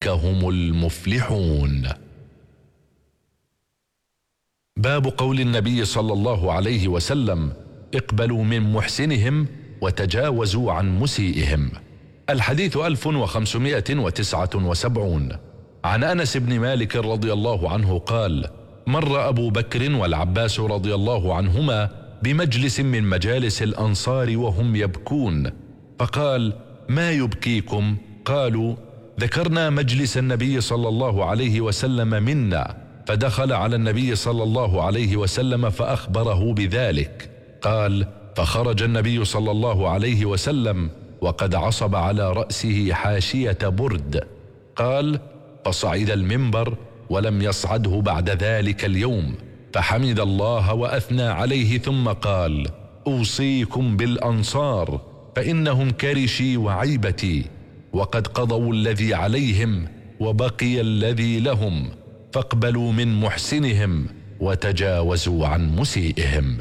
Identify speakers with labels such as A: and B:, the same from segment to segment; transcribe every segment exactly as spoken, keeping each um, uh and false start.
A: أولئك هم المفلحون. باب قول النبي صلى الله عليه وسلم: اقبلوا من محسنهم وتجاوزوا عن مسيئهم. الحديث ألف وخمسمائة وتسعة وسبعون. عن أنس بن مالك رضي الله عنه قال: مر أبو بكر والعباس رضي الله عنهما بمجلس من مجالس الأنصار وهم يبكون، فقال: ما يبكيكم؟ قالوا: ذكرنا مجلس النبي صلى الله عليه وسلم منا، فدخل على النبي صلى الله عليه وسلم فأخبره بذلك. قال: فخرج النبي صلى الله عليه وسلم وقد عصب على رأسه حاشية برد. قال: فصعد المنبر ولم يصعده بعد ذلك اليوم، فحمد الله وأثنى عليه ثم قال: أوصيكم بالأنصار فإنهم كرشي وعيبتي، وقد قضوا الذي عليهم وبقي الذي لهم، فاقبلوا من محسنهم وتجاوزوا عن مسيئهم.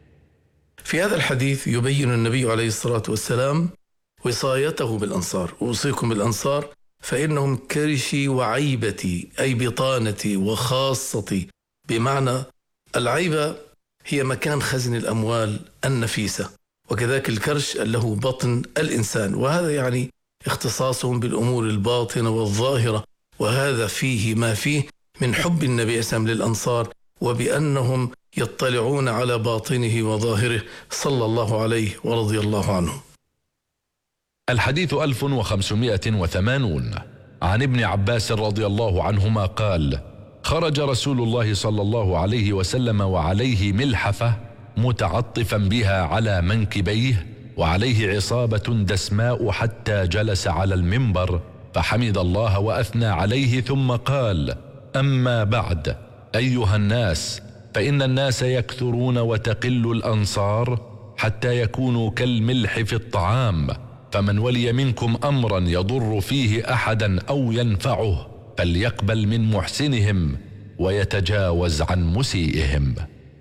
B: في هذا الحديث يبين النبي عليه الصلاة والسلام وصايته بالأنصار: أوصيكم بالأنصار فإنهم كرشي وعيبتي، أي بطانتي وخاصتي، بمعنى العيبة هي مكان خزن الأموال النفيسة، وكذلك الكرش له بطن الإنسان، وهذا يعني اختصاصهم بالأمور الباطنة والظاهرة، وهذا فيه ما فيه من حب النبي صلى الله عليه وسلم للأنصار، وبأنهم يطلعون على باطنه وظاهره صلى الله عليه ورضي الله عنه.
A: الحديث ألف وخمسمائة وثمانون. عن ابن عباس رضي الله عنهما قال: خرج رسول الله صلى الله عليه وسلم وعليه ملحفة متعطفا بها على منكبيه، وعليه عصابة دسماء، حتى جلس على المنبر فحمد الله وأثنى عليه ثم قال: أما بعد، أيها الناس، فإن الناس يكثرون وتقل الأنصار حتى يكونوا كالملح في الطعام، فمن ولي منكم أمرا يضر فيه أحدا أو ينفعه فليقبل من محسنهم ويتجاوز عن مسيئهم.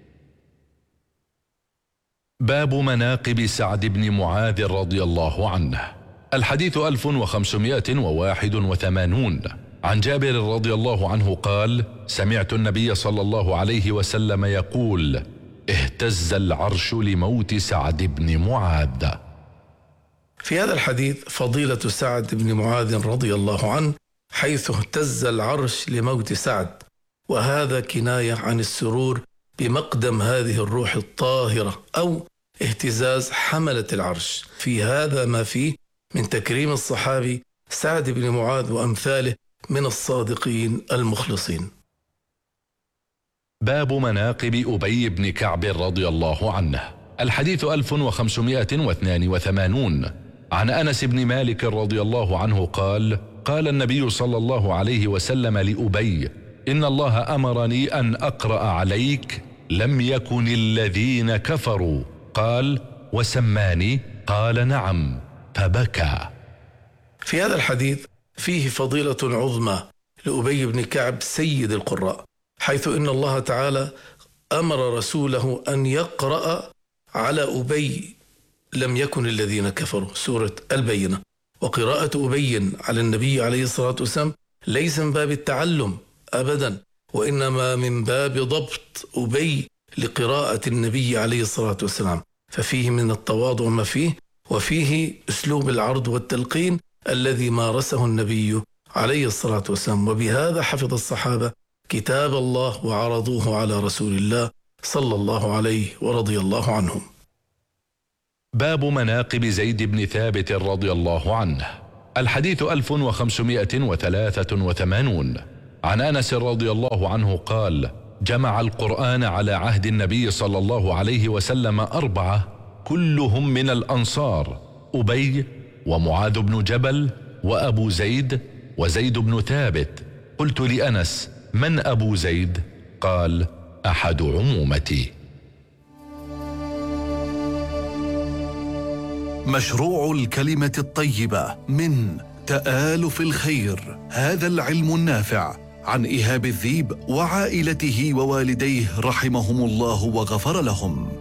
A: باب مناقب سعد بن معاذ رضي الله عنه. الحديث ألف وخمسمائة وواحد وثمانون. عن جابر رضي الله عنه قال: سمعت النبي صلى الله عليه وسلم يقول: اهتز العرش لموت سعد بن معاذ.
B: في هذا الحديث فضيلة سعد بن معاذ رضي الله عنه، حيث اهتز العرش لموت سعد، وهذا كناية عن السرور بمقدم هذه الروح الطاهرة، أو اهتزاز حملة العرش. في هذا ما فيه من تكريم الصحابي سعد بن معاذ وأمثاله من الصادقين المخلصين.
A: باب مناقب أبي بن كعب رضي الله عنه. الحديث ألف وخمسمائة واثنان وثمانون. عن أنس بن مالك رضي الله عنه قال: قال النبي صلى الله عليه وسلم لأبي: إن الله أمرني أن أقرأ عليك لم يكن الذين كفروا. قال: وسماني؟ قال: نعم، فبكى.
B: في هذا الحديث فيه فضيلة عظمى لأبي بن كعب سيد القراء، حيث إن الله تعالى أمر رسوله أن يقرأ على أبي لم يكن الذين كفروا، سورة البينة. وقراءة أبي على النبي عليه الصلاة والسلام ليس من باب التعلم أبدا، وإنما من باب ضبط أبي لقراءة النبي عليه الصلاة والسلام، ففيه من التواضع ما فيه، وفيه أسلوب العرض والتلقين الذي مارسه النبي عليه الصلاة والسلام، وبهذا حفظ الصحابة كتاب الله وعرضوه على رسول الله صلى الله عليه ورضي الله عنهم.
A: باب مناقب زيد بن ثابت رضي الله عنه. الحديث ألف وخمسمائة وثلاثة وثمانون. عن أنس رضي الله عنه قال: جمع القرآن على عهد النبي صلى الله عليه وسلم أربعة كلهم من الأنصار: أبي، ومعاذ بن جبل، وأبو زيد، وزيد بن ثابت. قلت لأنس: من أبو زيد؟ قال: أحد عمومتي.
C: مشروع الكلمة الطيبة من تآلف الخير، هذا العلم النافع، عن إيهاب الذيب وعائلته ووالديه رحمهم الله وغفر لهم.